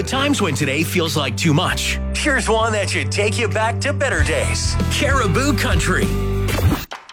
times when today feels like too much, here's one that should take you back to better days. Caribou Country.